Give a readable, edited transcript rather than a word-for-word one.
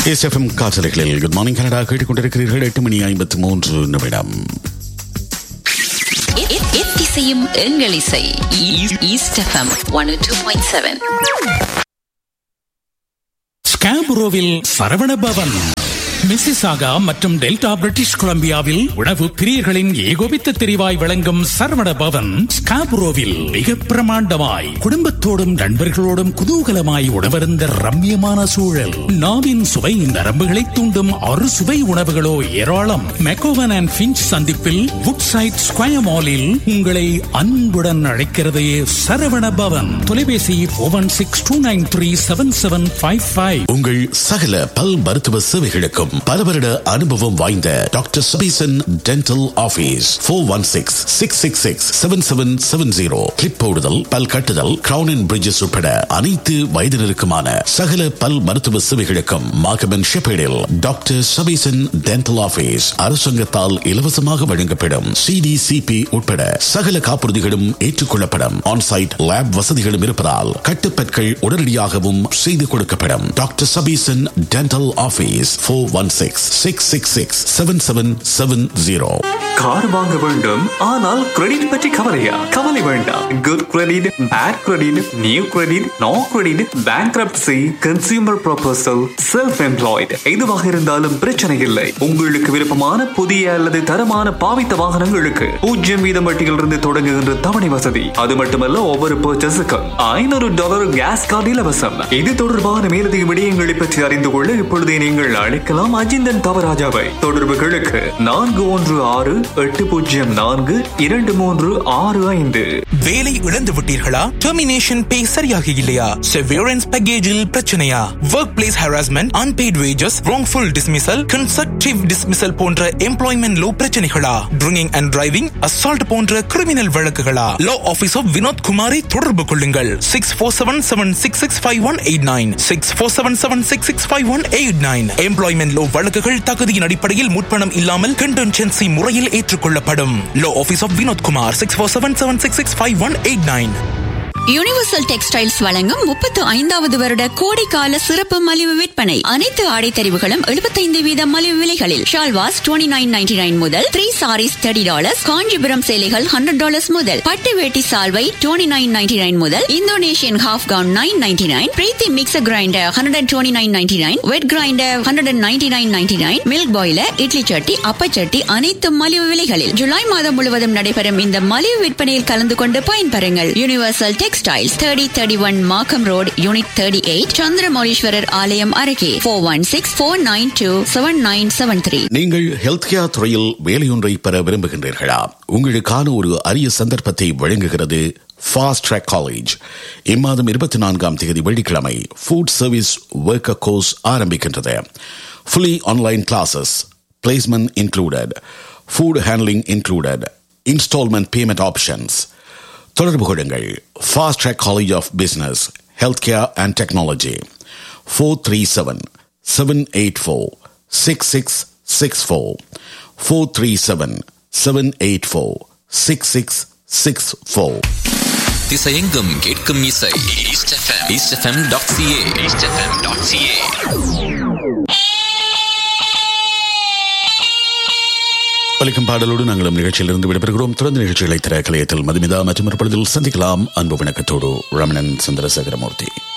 SFM காற்றலைகளில் good morning Canada கேட்டுக்கொண்டிருக்கிறீர்கள். 8:53 எத்திசையும் எங்கள் இசை east FM 102.7. ஸ்காபுரோவில் Saravana Pawan, Mississauga மற்றும் டெல்டா பிரிட்டிஷ் கொலம்பியாவில் உணவு பிரியர்களின் ஏகோபித்த தெரிவாய் விளங்கும் சரவண பவன் ஸ்காபுரோவில் மிக பிரமாண்டமாய் குடும்பத்தோடும் நண்பர்களோடும் குதூகலமாய் உணவருந்த ரம்யமான சூழல். நாவின் சுவை நரம்புகளை தூண்டும் அறு சுவை உணவுகளோ ஏராளம். மெக்கோவன் அண்ட் ஃபின்ச் சந்திப்பில் வுட்சைட் ஸ்கொயர் மாலில் உங்களை அன்புடன் அழைக்கிறது சரவண பவன். தொலைபேசி 4162937755. உங்கள் சகல பல் மருத்துவ சேவைகளுக்கும் பல வருட அனுபவம் வாய்ந்த doctor Sabesan dental office 416-666-7770. Clip போடுதல், பல் கட்டுதல், கிரவுன் அண்ட் பிரிட்ஜஸ் உட்பட அனைத்து வயதினருக்குமான சகல பல் மருத்துவ சேவைகளுக்கும் மாகமன் ஷெப்பேடில் டாக்டர் சபீசன் டென்டல் ஆபீஸ் அரசாங்கத்தால் இலவசமாக வழங்கப்படும் CDCP உட்பட சகல காப்புறுதிகளும் ஏற்றுக்கொள்ளப்படும். ஆன்சைட் லேப் வசதிகளும் இருப்பதால் கட்டுப்பற்கள் உடனடியாகவும் செய்து கொடுக்கப்படும். Doctor Sabesan dental office 416-666-7770. Car வாங்க வேண்டும், ஆனால் கிரெடிட் பற்றி கவலையா? கவலை வேண்டாம். Good credit, bad credit, new credit, no credit, bankruptcy, consumer proposal, self employed, எதுவாக இருந்தாலும் பிரச்சனை இல்லை. உங்களுக்கு விருப்பமான புதிய அல்லது தரமான பாவித்த வாகனங்களுக்கு 0% வட்டியிலிருந்து தொடங்குகின்ற தவணை வசதி. அது மட்டுமல்ல, ஒவ்வொரு பர்ச்சேஸுக்கும் $500 கேஸ் கார்டு இலவசம். இது தொடர்பான மேலதிக விடயங்களை பற்றி அறிந்து கொள்ள இப்பொழுதே நீங்கள் அழைக்கலாம் அஜிந்தன் தவராஜாவை. தொடர்புகளுக்கு 4168042365. வேலை இழந்து விட்டீர்களா? டெர்மினேஷன் பே சரியாக இல்லையா? செவரன்ஸ் பேக்கேஜில் பிரச்சனையா? Work place harassment, unpaid wages, wrongful dismissal, constructive dismissal போன்ற employment low பிரச்சனைகளா? Drinking and driving, assault போன்ற criminal வழக்குகளா? Law office of Vinod குமாரை தொடர்பு கொள்ளுங்கள். 6477665189 6477665189. எம்ப்ளாய்மெண்ட் லோ வழக்குகள் தகுதியின் அடிப்படையில் முற்பணம் இல்லாமல் கண்டென்சென்சி முறையில் ஏற்றுக்கொள்ளப்படும். Low office of Vinod Kumar 6477665189. Universal textiles வழங்கும் 35வது வருட கோடைக்கால சிறப்பு மலிவு விற்பனை. அனைத்து ஆடை தெரிவுகளும் 75% மலிவு விலைகளில். ஷால்வாஸ் $29.99 முதல், 3 சாரீஸ் $30, காஞ்சிபுரம் சேலைகள் $100 முதல், பட்டு வேட்டி சால்வை $29.99 முதல், இந்தோனேஷியன் ஹாஃப் கவுன் $9.99, பிரீத்தி mixer grinder $129.99, wet grinder $199.99, milk boiler, idli சட்டி, அப்பச்சட்டி அனைத்து மலிவு விலைகளில். ஜூலை மாதம் முழுவதும் நடைபெறும் இந்த மலிவு விற்பனையில் கலந்து கொண்டு பயன்பெறுங்கள். யுனிவர்சல் டெக்ஸ்டைல்ஸ் 3031 மார்க்கம் ரோட், யூனிட் 38, சந்திரமௌலீஸ்வரர் ஆலயம் அருகே. 4164927973. நீங்கள் ஹெல்த் கேர் துறையில் வேலையொன்றை பெற விரும்புகின்றீர்களா? உங்களுக்கான ஒரு அரிய சந்தர்ப்பத்தை வழங்குகிறது ஃபாஸ்ட் ட்ராக் காலேஜ். இம்மாதம் 24ஆம் தேதி வெள்ளிக்கிழமை food service worker course ஆரம்பிக்கின்றது. Fully online classes, placement included, food handling included, instalment payment options. தொடர்பு கொள்ளுங்கள். Fast track college of business, health care and technology. 437-784-6664 437-784-6664. திசையெங்கும் கேட்கும் இசை eastfm.ca. வலிக்கும் பாடலோடு நாங்களும் நிகழ்ச்சியிலிருந்து விடைபெறுகிறோம். தொடர்ந்து நிகழ்ச்சிகளை திற கலையத்தில் மதுமிதா மற்றும் ஒரு பொழுதில் சந்திக்கலாம். அன்பு வணக்கத்தோடு ரமணன் சந்திரசேகரமூர்த்தி.